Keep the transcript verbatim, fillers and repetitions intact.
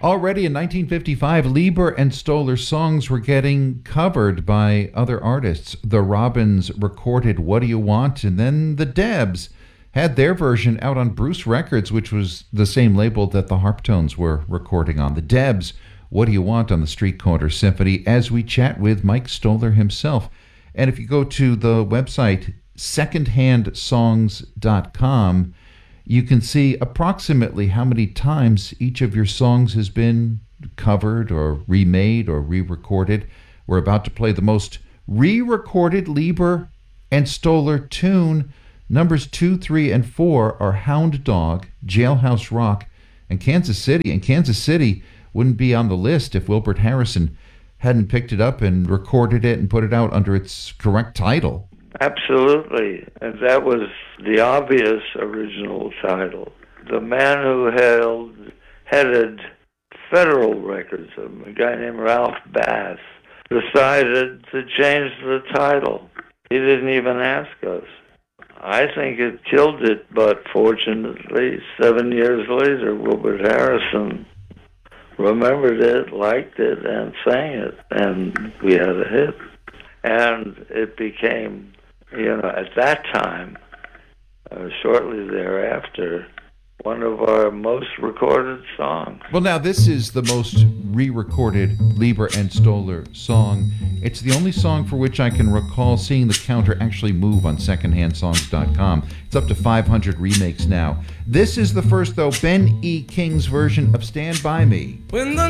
Already in nineteen fifty-five, Leiber and Stoller songs were getting covered by other artists. The Robins recorded What Do You Want? And then the Debs had their version out on Bruce Records, which was the same label that the Harptones were recording on. The Debs, What Do You Want? On the Street Corner Symphony, as we chat with Mike Stoller himself. And if you go to the website, second hand songs dot com, you can see approximately how many times each of your songs has been covered or remade or re-recorded. We're about to play the most re-recorded Leiber and Stoller tune. Numbers two, three, and four are Hound Dog, Jailhouse Rock, and Kansas City. And Kansas City wouldn't be on the list if Wilbert Harrison hadn't picked it up and recorded it and put it out under its correct title. Absolutely. And that was the obvious original title. The man who held, headed Federal Records, a guy named Ralph Bass, decided to change the title. He didn't even ask us. I think it killed it, but fortunately, seven years later, Wilbert Harrison remembered it, liked it, and sang it, and we had a hit. And it became, you know, at that time, uh, shortly thereafter, one of our most recorded songs. Well, now, this is the most re-recorded Leiber and Stoller song. It's the only song for which I can recall seeing the counter actually move on second hand songs dot com. It's up to five hundred remakes now. This is the first, though, Ben E. King's version of Stand By Me. When the